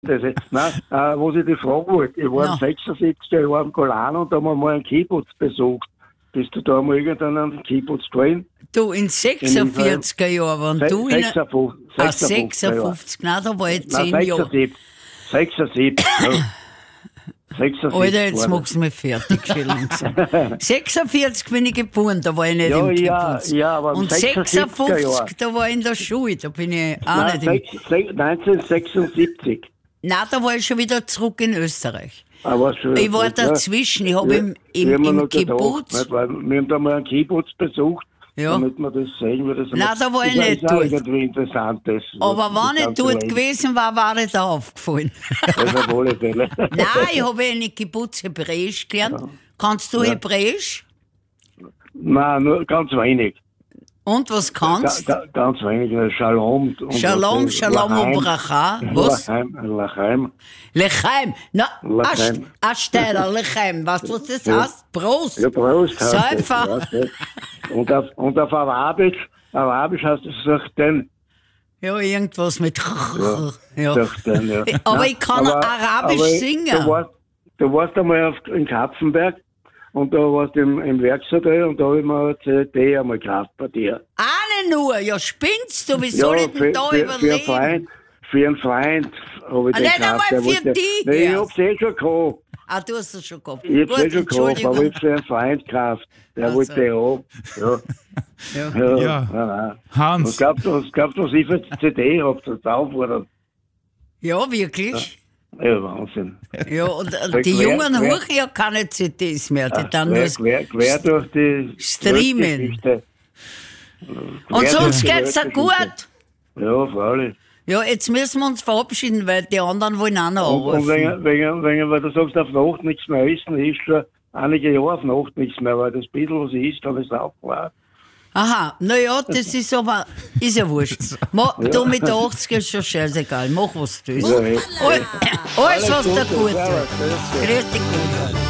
Nein, was ich dich fragen wollte, ich war am 76. Jahr am Golan und da haben wir mal einen Kibbutz besucht. Bist du da mal irgendeinen Kibbutz drin? Du, in 46er Jahren, wenn du in... 56, nein, da war ich 10 Jahre. 76, ja. 46 Alter, jetzt machst du mich fertig, schon langsam. 46 bin ich geboren, da war ich nicht im Kibbutz. Ja, aber und 56, da war ich in der Schule, da bin ich auch nicht im... 1976. Nein, da war ich schon wieder zurück in Österreich. Ich war dazwischen, ich habe im Kibbutz... Gedacht, wir haben da mal einen Kibbutz besucht, damit wir das sehen, wie das... Nein, da war ich nicht dort. dort. Irgendwie interessant. Aber wenn ich dort gewesen war ich da aufgefallen. Das auf alle Fälle. Nein, ich habe in Kibbutz Hebräisch gelernt. Kannst du Hebräisch? Nein, nur ganz wenig. Und was kannst du? Ganz wenig. Shalom. Shalom und Bracha. Was? Lachaim. Lechaim. Na, Asteiler, Lechaim. Weißt du, was das heißt? Prost. Ja, Prost. Säufer. Und auf Arabisch heißt es Sachten. Ja, irgendwas mit ja. Sachten, ja. Aber ich kann Arabisch singen. Du warst einmal in Kapfenberg. Und da warst du im Werkshotel und da habe ich mir eine CD einmal gekauft bei dir. Eine nur? Ja, spinnst du? Wie soll ich denn da überleben? Für einen Freund habe ich den nicht gekauft. einmal für dich? Nein, ich hab's schon gehabt. Ah, du hast es schon gehabt. Ich hab's schon gehabt, aber ich hab's für einen Freund gekauft. Der wollte den haben. Ja. Nein. Hans. Was glaubst du, was ich für eine CD habe? Das aufgefordert. Ja, wirklich? Ja, Wahnsinn. Ja, und die Jungen hören ja keine CDs mehr, die dann nur quer durch die streamen. Und sonst geht's dir gut? Ja, freilich. Ja, jetzt müssen wir uns verabschieden, weil die anderen wollen auch noch anrufen. Und wenn du sagst, auf Nacht nichts mehr essen, ist schon einige Jahre auf Nacht nichts mehr, weil das bisschen, was ich isst, habe ich aufgewahrt. Aha, naja, das ist aber, ist ja wurscht. Du mit 80 ist schon scheißegal, mach was du willst. Alles, was dir gut tut. Grüß dich gut.